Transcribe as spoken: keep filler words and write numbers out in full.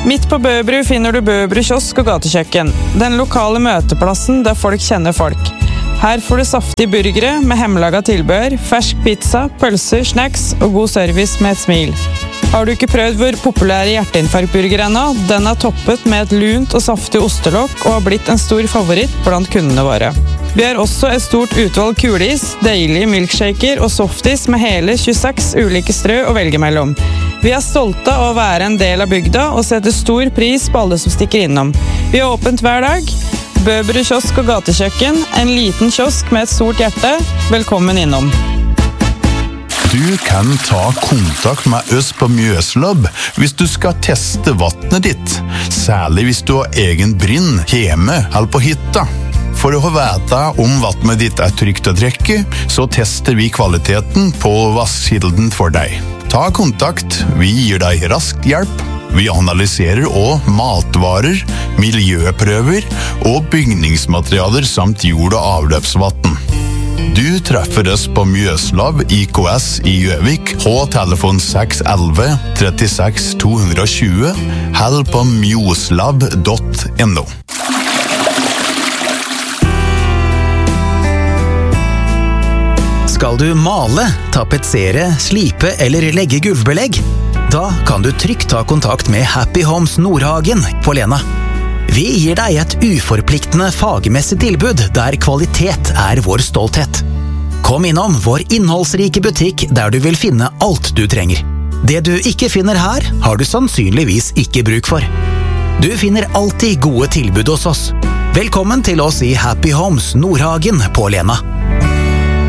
Midt på Bøbru finner du Bøbru kiosk og gatekjøkken, den lokale møteplassen der folk kjenner folk. Her får du saftige burgere med hjemmelaget tilbehør, fersk pizza, pølser, snacks og god service med et smil. Har du ikke prøvd vår populære hjerteinfarktburger ennå? Den er toppet med et lunt og saftig ostelokk og har blitt en stor favoritt blant kundene våre. Vi har også et stort utvalg kulis, deilige milkshaker og softis med hele tjueseks ulike strø å velge mellom. Vi er stolte av å være en del av bygda og setter stor pris på alle som stikker innom. Vi har åpent hver dag. Bøbru kiosk og gatekjøkken, en liten kiosk med et stort hjerte. Velkommen innom. Du kan ta kontakt med oss på Mjøslab hvis du skal teste vattnet ditt, særlig hvis du har egen brinn hjemme eller på hytta. For å vite om vattnet ditt er trygt å drikke, så tester vi kvaliteten på vasskilden for deg. Ta kontakt, vi gir deg raskt hjelp. Vi analyserer også matvarer, miljøprøver og bygningsmaterialer samt jord- og avløpsvatten. Du treffer oss på Mjøslab I K S I Gjøvik på telefon seks ett ett, trettiseks to tjue eller på mjoslab punktum no. Skal du male, tapetsere, slipe eller legge gulvbelegg? Da kan du trygt ta kontakt med Happy Homes Nordhagen på Lena. Vi gir deg et uforpliktende fagmessig tilbud der kvalitet er vår stolthet. Kom innom vår innholdsrike butikk der du vil finne alt du trenger. Det du ikke finner her, har du sannsynligvis ikke bruk for. Du finner alltid gode tilbud hos oss. Velkommen til oss I Happy Homes Nordhagen på Lena.